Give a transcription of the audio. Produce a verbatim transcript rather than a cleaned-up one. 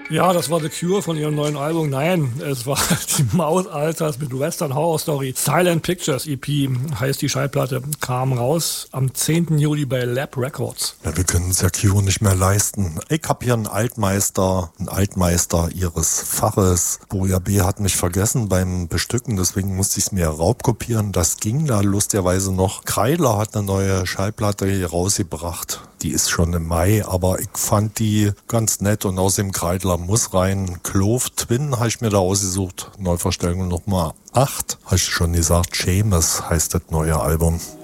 Ja, das war The Cure von ihrem neuen Album. Nein, es war die Maus Alters mit Western Horror Story. Silent Pictures E P heißt die Schallplatte. Kam raus am zehnten Juli bei Lab Records. Ja, wir können uns ja Cure nicht mehr leisten. Ich hab hier einen Altmeister, einen Altmeister ihres Faches. Boja B. hat mich vergessen beim Bestücken, deswegen musste ich es mir raubkopieren. Das ging da lustigerweise noch. Kreidler hat eine neue Schallplatte hier rausgebracht. Die ist schon im Mai, aber ich fand die ganz nett und außerdem Kreidler muss rein. Clove Twin habe ich mir da ausgesucht. Neuverstellung Nummer acht. Habe ich schon gesagt, Seamus heißt das neue Album.